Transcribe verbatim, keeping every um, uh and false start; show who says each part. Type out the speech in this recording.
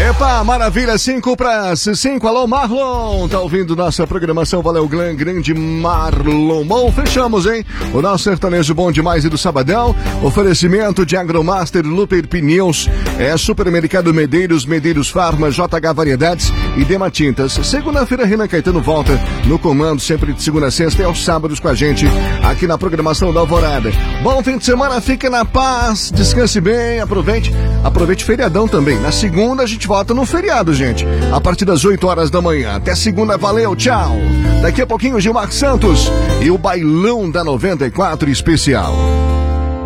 Speaker 1: Epa, maravilha, cinco para cinco. Alô, Marlon, tá ouvindo nossa programação? Valeu, Glam, grande Marlon. Bom, fechamos, hein? O nosso sertanejo bom demais e do sabadão. Oferecimento de Agromaster, Luper Pneus, é Supermercado Medeiros, Medeiros Farma, J H Variedades e Dema Tintas. Segunda-feira, Renan Caetano volta no comando, sempre de segunda a sexta e aos sábados com a gente aqui na programação da Alvorada. Bom fim de semana, fique na paz, descanse bem, aproveite, aproveite feriadão também. Na segunda a gente volta no feriado, gente, a partir das oito horas da manhã. Até segunda, valeu, tchau. Daqui a pouquinho, Gilmar Santos e o Bailão da noventa e quatro especial.